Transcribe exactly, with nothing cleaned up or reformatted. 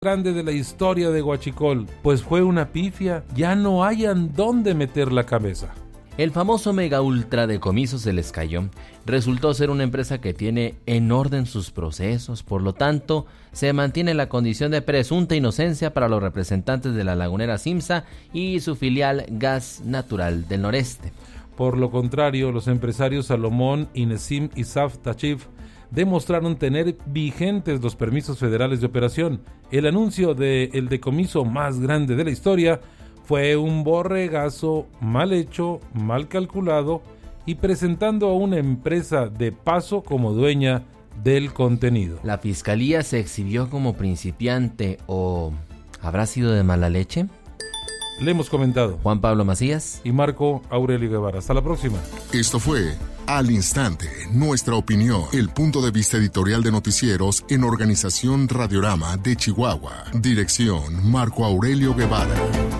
grande de la historia de Huachicol, pues fue una pifia, ya no hayan dónde meter la cabeza. El famoso mega ultra decomiso se les cayó. Resultó ser una empresa que tiene en orden sus procesos, por lo tanto, se mantiene la condición de presunta inocencia para los representantes de la lagunera Simsa y su filial Gas Natural del Noreste. Por lo contrario, los empresarios Salomón y Nesim Isaf Tachif demostraron tener vigentes los permisos federales de operación. El anuncio del decomiso más grande de la historia fue un borregazo mal hecho, mal calculado y presentando a una empresa de paso como dueña del contenido. ¿La fiscalía se exhibió como principiante o habrá sido de mala leche? Le hemos comentado Juan Pablo Macías y Marco Aurelio Guevara. Hasta la próxima. Esto fue Al Instante, nuestra opinión, el punto de vista editorial de noticieros en Organización Radiorama de Chihuahua. Dirección Marco Aurelio Guevara.